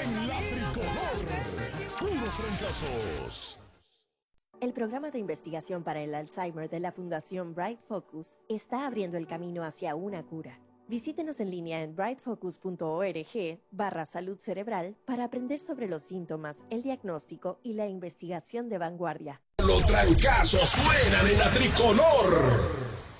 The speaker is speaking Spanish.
en la tricolor. Puros fracasos. El programa de investigación para el Alzheimer de la Fundación Bright Focus está abriendo el camino hacia una cura. Visítenos en línea en brightfocus.org/salud cerebral para aprender sobre los síntomas, el diagnóstico y la investigación de vanguardia. Los trancazos suenan en la tricolor.